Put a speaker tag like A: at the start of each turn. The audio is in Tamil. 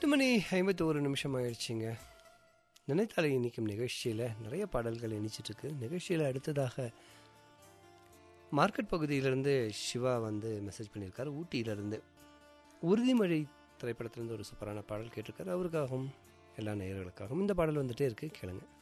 A: 8:51 ஆயிடுச்சுங்க. நினைத்தாலே இனிக்கும் நிகழ்ச்சியில் நிறைய பாடல்கள் இனிச்சிட்ருக்கு. நிகழ்ச்சியில் அடுத்ததாக மார்க்கெட் பகுதியிலேருந்து சிவா மெசேஜ் பண்ணியிருக்காரு. ஊட்டியிலேருந்து உறுதிமொழி திரைப்படத்திலேருந்து ஒரு சூப்பரான பாடல் கேட்டிருக்காரு. அவருக்காகவும் எல்லா நேயர்களுக்காகவும் இந்த பாடல் வந்துட்டே இருக்குது, கேளுங்க.